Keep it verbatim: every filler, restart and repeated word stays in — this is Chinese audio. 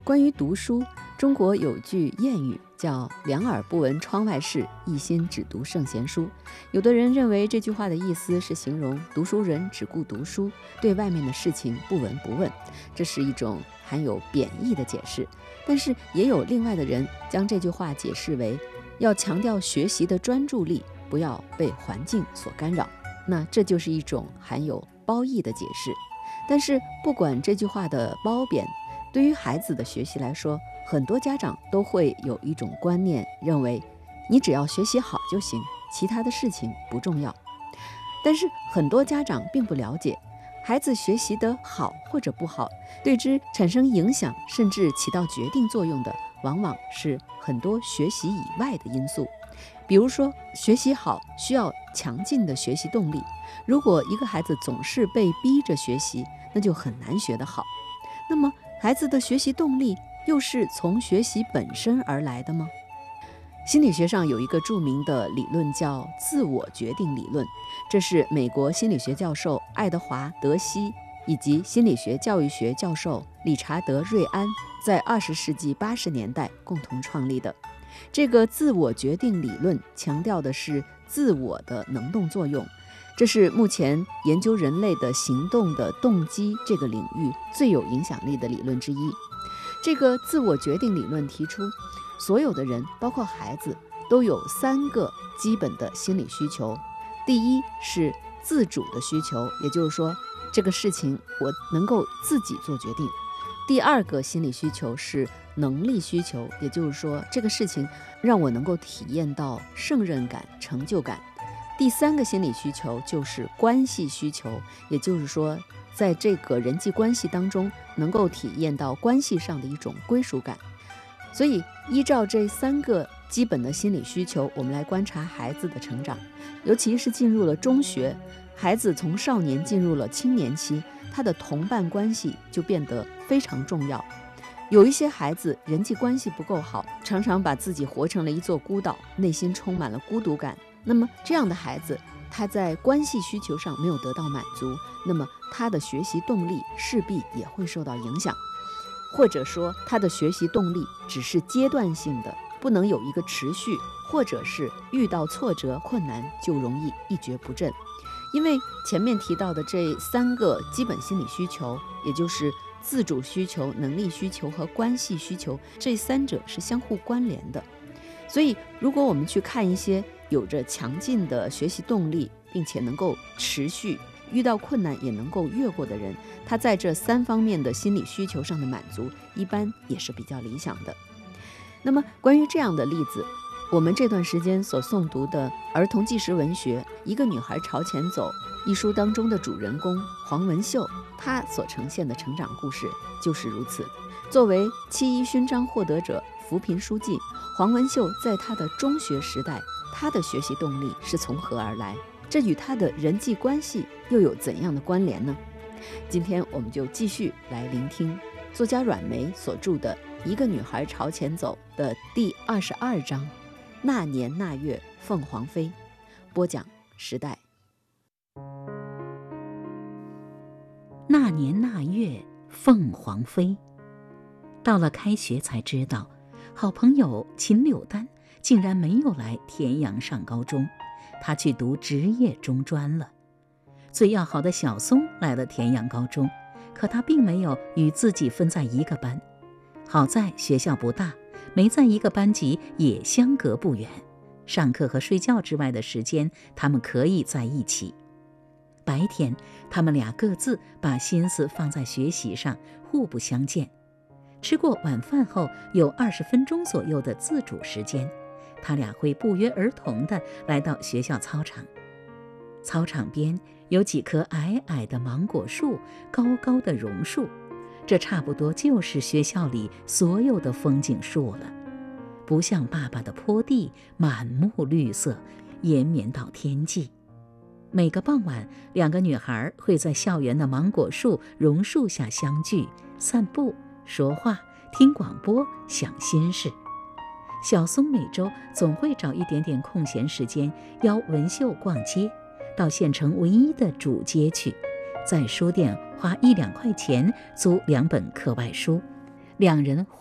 关于读书，中国有句谚语叫“两耳不闻窗外事，一心只读圣贤书”。有的人认为这句话的意思是形容读书人只顾读书，对外面的事情不闻不问，这是一种含有贬义的解释。但是也有另外的人将这句话解释为要强调学习的专注力，不要被环境所干扰。那这就是一种含有褒义的解释。但是不管这句话的褒贬，对于孩子的学习来说，很多家长都会有一种观念，认为你只要学习好就行，其他的事情不重要。但是很多家长并不了解，孩子学习得好或者不好，对之产生影响甚至起到决定作用的，往往是很多学习以外的因素。比如说，学习好需要强劲的学习动力，如果一个孩子总是被逼着学习，那就很难学得好。那么孩子的学习动力又是从学习本身而来的吗？心理学上有一个著名的理论叫自我决定理论，这是美国心理学教授爱德华·德西以及心理学教育学教授理查德·瑞安在二十世纪八十年代共同创立的。这个自我决定理论强调的是自我的能动作用，这是目前研究人类的行动的动机这个领域最有影响力的理论之一。这个自我决定理论提出，所有的人，包括孩子，都有三个基本的心理需求。第一是自主的需求，也就是说，这个事情我能够自己做决定。第二个心理需求是能力需求，也就是说，这个事情让我能够体验到胜任感、成就感。第三个心理需求就是关系需求，也就是说，在这个人际关系当中能够体验到关系上的一种归属感。所以依照这三个基本的心理需求，我们来观察孩子的成长，尤其是进入了中学，孩子从少年进入了青年期，他的同伴关系就变得非常重要。有一些孩子人际关系不够好，常常把自己活成了一座孤岛，内心充满了孤独感。那么这样的孩子，他在关系需求上没有得到满足，那么他的学习动力势必也会受到影响，或者说他的学习动力只是阶段性的，不能有一个持续，或者是遇到挫折困难就容易一蹶不振。因为前面提到的这三个基本心理需求，也就是自主需求、能力需求和关系需求，这三者是相互关联的。所以如果我们去看一些有着强劲的学习动力，并且能够持续，遇到困难也能够越过的人，他在这三方面的心理需求上的满足一般也是比较理想的。那么关于这样的例子，我们这段时间所诵读的儿童纪实文学《一个女孩朝前走》一书当中的主人公黄文秀，她所呈现的成长故事就是如此。作为七一勋章获得者、扶贫书记，黄文秀在她的中学时代，她的学习动力是从何而来？这与她的人际关系又有怎样的关联呢？今天我们就继续来聆听作家阮梅所著的《一个女孩朝前走》的第二十二章，那年那月凤凰飞。播讲时代。 那年那月凤凰飞。到了开学才知道，好朋友秦柳丹竟然没有来田阳上高中，他去读职业中专了。最要好的小松来了田阳高中，可他并没有与自己分在一个班。好在学校不大，没在一个班级也相隔不远，上课和睡觉之外的时间，他们可以在一起。白天，他们俩各自把心思放在学习上，互不相见。吃过晚饭后，有二十分钟左右的自主时间，他俩会不约而同地来到学校操场。操场边有几棵矮矮的芒果树，高高的榕树，这差不多就是学校里所有的风景树了。不像爸爸的坡地满目绿色，延绵到天际。每个傍晚，两个女孩会在校园的芒果树、榕树下相聚，散步、说话、听广播、想心事。小松每周总会找一点点空闲时间，邀文秀逛街，到县城唯一的主街去，在书店花一两块钱租两本课外书。 两人